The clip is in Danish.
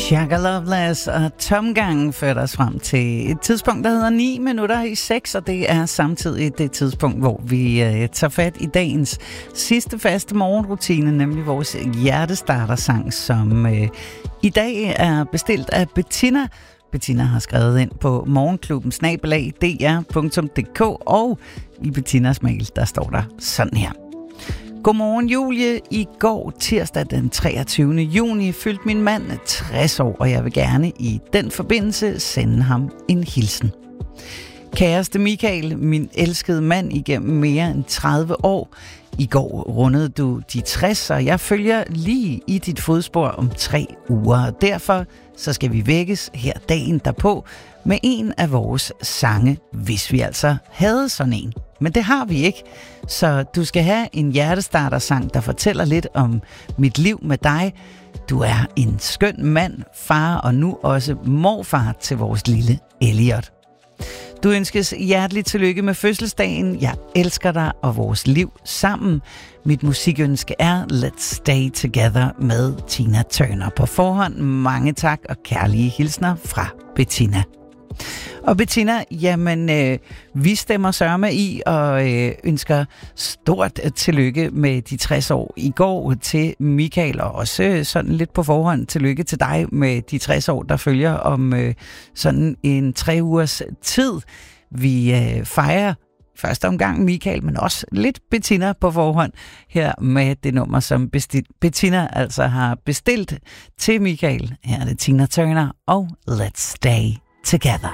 Shaka Loveless og Tomgang fører os frem til et tidspunkt, der hedder 9 minutter i 6, og det er samtidig det tidspunkt, hvor vi tager fat i dagens sidste faste morgenrutine, nemlig vores hjertestartersang, som i dag er bestilt af Bettina. Bettina har skrevet ind på morgenklubben@dr.dk, og i Bettinas mail, der står der sådan her. Godmorgen Julie. I går tirsdag den 23. juni fyldte min mand 60 år, og jeg vil gerne i den forbindelse sende ham en hilsen. Kæreste Michael, min elskede mand igennem mere end 30 år. I går rundede du de 60, og jeg følger lige i dit fodspor om 3 uger. Derfor så skal vi vækkes her dagen derpå med en af vores sange, hvis vi altså havde sådan en. Men det har vi ikke, så du skal have en hjertestartersang, der fortæller lidt om mit liv med dig. Du er en skøn mand, far og nu også morfar til vores lille Elliot. Du ønskes hjerteligt tillykke med fødselsdagen. Jeg elsker dig og vores liv sammen. Mit musikønske er Let's Stay Together med Tina Turner. På forhånd mange tak og kærlige hilsner fra Bettina. Og Bettina, jamen, vi stemmer sørme i og ønsker stort tillykke med de 60 år i går til Michael, og også sådan lidt på forhånd tillykke til dig med de 60 år, der følger om sådan en 3 ugers tid. Vi fejrer første omgang Michael, men også lidt Bettina på forhånd her med det nummer, som Bettina altså har bestilt til Michael. Her er det Tina Turner og Let's Stay Together.